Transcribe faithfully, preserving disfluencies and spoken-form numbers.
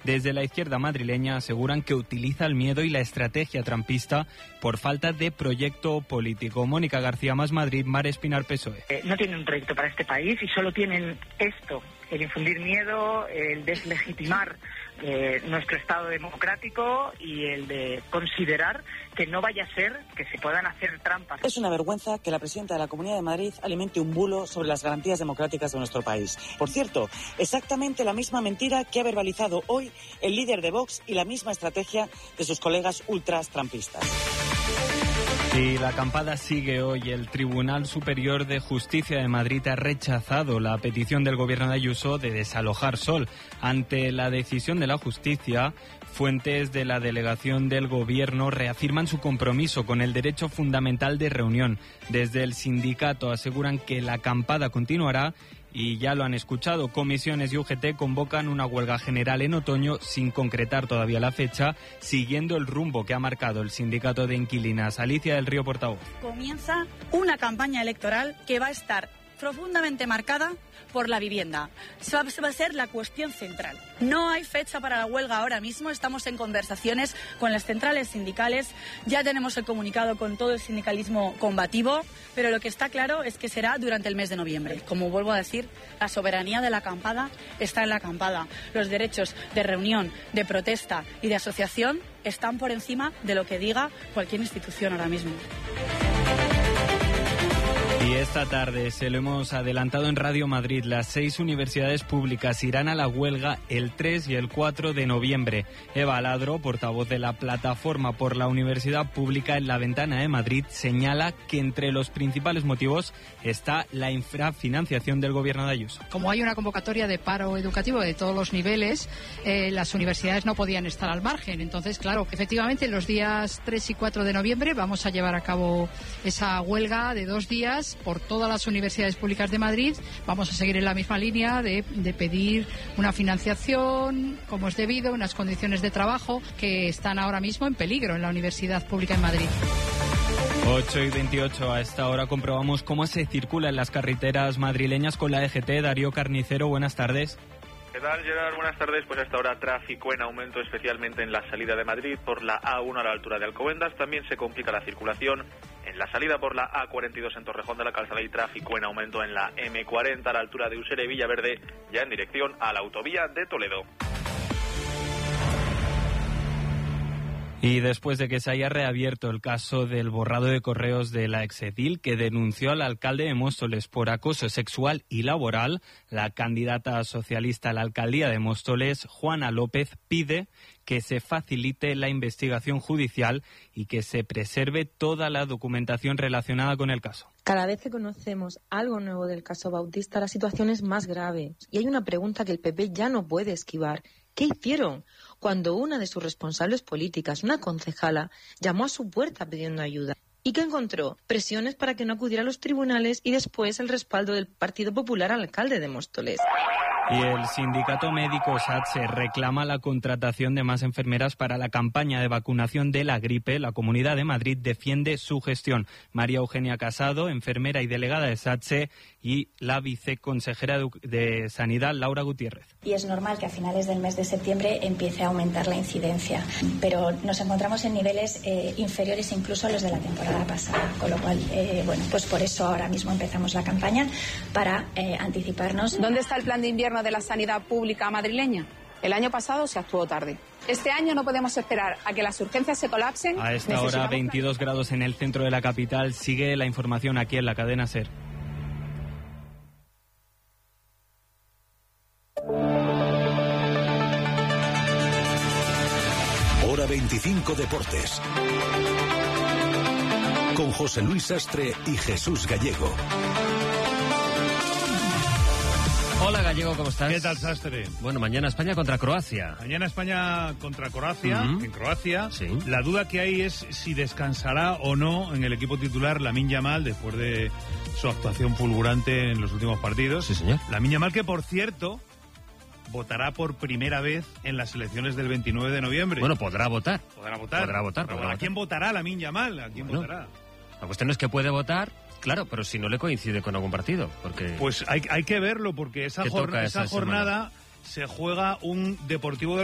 Desde la izquierda madrileña aseguran que utiliza el miedo y la estrategia trampista por falta de proyecto político. Mónica García, Más Madrid, Mar Espinar, P S O E. Eh, no tienen un proyecto para este país y solo tienen esto, el infundir miedo, el deslegitimar eh, nuestro Estado democrático y el de considerar que no vaya a ser que se puedan hacer trampas. Es una vergüenza que la presidenta de la Comunidad de Madrid alimente un bulo sobre las garantías democráticas de nuestro país. Por cierto, exactamente la misma mentira que ha verbalizado hoy el líder de Vox y la misma estrategia de sus colegas ultras trampistas. Y la acampada sigue hoy. El Tribunal Superior de Justicia de Madrid ha rechazado la petición del gobierno de Ayuso de desalojar Sol. Ante la decisión de la justicia, fuentes de la delegación del gobierno reafirman su compromiso con el derecho fundamental de reunión. Desde el sindicato aseguran que la acampada continuará. Y ya lo han escuchado, comisiones y U G T convocan una huelga general en otoño sin concretar todavía la fecha, siguiendo el rumbo que ha marcado el sindicato de inquilinas. Alicia del Río, portavoz. Comienza una campaña electoral que va a estar profundamente marcada por la vivienda. Esa va a ser la cuestión central. No hay fecha para la huelga ahora mismo, estamos en conversaciones con las centrales sindicales, ya tenemos el comunicado con todo el sindicalismo combativo, pero lo que está claro es que será durante el mes de noviembre. Como vuelvo a decir, la soberanía de la acampada está en la acampada. Los derechos de reunión, de protesta y de asociación están por encima de lo que diga cualquier institución ahora mismo. Y esta tarde, se lo hemos adelantado en Radio Madrid, las seis universidades públicas irán a la huelga el tres y el cuatro de noviembre. Eva Ladro, portavoz de la Plataforma por la Universidad Pública en La Ventana de Madrid, señala que entre los principales motivos está la infrafinanciación del gobierno de Ayuso. Como hay una convocatoria de paro educativo de todos los niveles, eh, las universidades no podían estar al margen. Entonces, claro, efectivamente, los días tres y cuatro de noviembre vamos a llevar a cabo esa huelga de dos días por todas las universidades públicas de Madrid. Vamos a seguir en la misma línea de, de pedir una financiación como es debido, unas condiciones de trabajo que están ahora mismo en peligro en la Universidad Pública en Madrid. ocho y veintiocho, a esta hora comprobamos cómo se circula en las carreteras madrileñas con la E G T. Darío Carnicero, buenas tardes. ¿Qué tal, Gerard? Buenas tardes. Pues hasta ahora tráfico en aumento, especialmente en la salida de Madrid por la A uno a la altura de Alcobendas. También se complica la circulación en la salida por la A cuarenta y dos en Torrejón de la Calzada y tráfico en aumento en la eme cuarenta a la altura de Usera y Villaverde, ya en dirección a la autovía de Toledo. Y después de que se haya reabierto el caso del borrado de correos de la exedil que denunció al alcalde de Móstoles por acoso sexual y laboral, la candidata socialista a la alcaldía de Móstoles, Juana López, pide que se facilite la investigación judicial y que se preserve toda la documentación relacionada con el caso. Cada vez que conocemos algo nuevo del caso Bautista, la situación es más grave. Y hay una pregunta que el P P ya no puede esquivar. ¿Qué hicieron cuando una de sus responsables políticas, una concejala, llamó a su puerta pidiendo ayuda? ¿Y qué encontró? Presiones para que no acudiera a los tribunales y después el respaldo del Partido Popular al alcalde de Móstoles. Y el sindicato médico SATSE reclama la contratación de más enfermeras para la campaña de vacunación de la gripe. La Comunidad de Madrid defiende su gestión. María Eugenia Casado, enfermera y delegada de SATSE, y la viceconsejera de Sanidad, Laura Gutiérrez. Y es normal que a finales del mes de septiembre empiece a aumentar la incidencia, pero nos encontramos en niveles eh, inferiores incluso a los de la temporada pasada, con lo cual, eh, bueno, pues por eso ahora mismo empezamos la campaña para eh, anticiparnos. ¿Dónde está el plan de invierno de la sanidad pública madrileña? El año pasado se actuó tarde. Este año no podemos esperar a que las urgencias se colapsen. A esta hora, veintidós grados en el centro de la capital. Sigue la información aquí en la cadena SER. Hora veinticinco Deportes. Con José Luis Sastre y Jesús Gallego. Hola Gallego, ¿cómo estás? ¿Qué tal, Sastre? Bueno, mañana España contra Croacia. Mañana España contra Croacia, uh-huh. en Croacia. Sí. La duda que hay es si descansará o no en el equipo titular Lamine Yamal después de su actuación fulgurante en los últimos partidos. Sí, señor. Lamine Yamal, que por cierto votará por primera vez en las elecciones del veintinueve de noviembre. Bueno, podrá votar. Podrá votar. Podrá votar. Pero podrá ¿a votar. quién votará Lamine Yamal? ¿A quién bueno, votará? La cuestión es que puede votar, claro, pero si no le coincide con algún partido. Porque pues hay, hay que verlo, porque esa, jor- esa esa jornada se juega un Deportivo de